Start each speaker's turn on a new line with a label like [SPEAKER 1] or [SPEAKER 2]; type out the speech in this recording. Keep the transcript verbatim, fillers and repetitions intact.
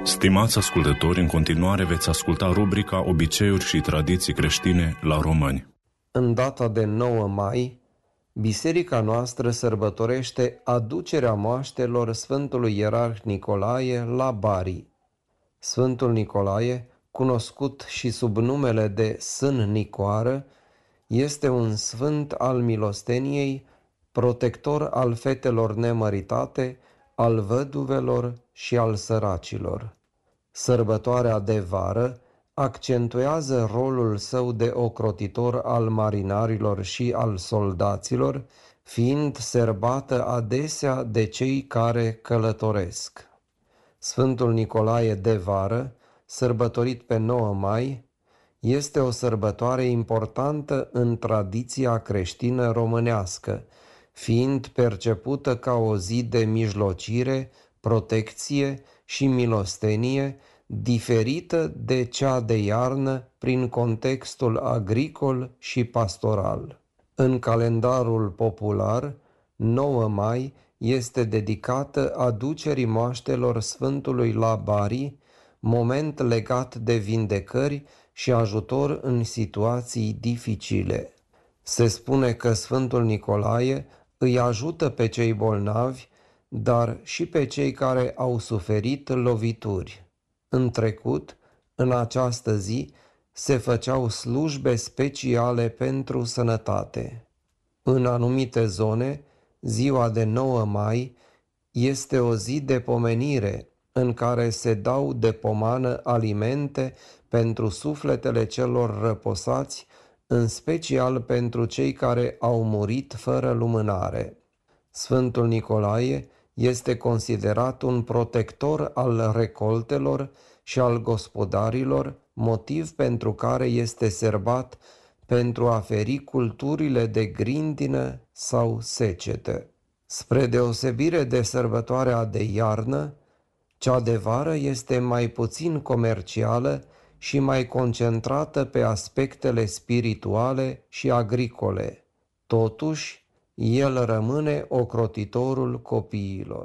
[SPEAKER 1] Stimați ascultători, în continuare veți asculta rubrica Obiceiuri și tradiții creștine la români.
[SPEAKER 2] În data de nouă mai, biserica noastră sărbătorește aducerea moaștelor Sfântului Ierarh Nicolae la Bari. Sfântul Nicolae, cunoscut și sub numele de Sân Nicoară, este un sfânt al milosteniei, protector al fetelor nemăritate, al văduvelor și al săracilor. Sărbătoarea de vară accentuează rolul său de ocrotitor al marinarilor și al soldaților, fiind serbată adesea de cei care călătoresc. Sfântul Nicolae de vară, sărbătorit pe nouă mai, este o sărbătoare importantă în tradiția creștină românească, fiind percepută ca o zi de mijlocire, protecție și milostenie, diferită de cea de iarnă prin contextul agricol și pastoral. În calendarul popular, nouă mai este dedicată aducerii moaștelor Sfântului la Bari, moment legat de vindecări și ajutor în situații dificile. Se spune că Sfântul Nicolae îi ajută pe cei bolnavi, dar și pe cei care au suferit lovituri. În trecut, în această zi, se făceau slujbe speciale pentru sănătate. În anumite zone, ziua de nouă mai este o zi de pomenire în care se dau de pomană alimente pentru sufletele celor răposați, în special pentru cei care au murit fără lumânare. Sfântul Nicolae este considerat un protector al recoltelor și al gospodarilor, motiv pentru care este serbat pentru a feri culturile de grindină sau secetă. Spre deosebire de sărbătoarea de iarnă, cea de vară este mai puțin comercială și mai concentrată pe aspectele spirituale și agricole. Totuși, el rămâne ocrotitorul copiilor.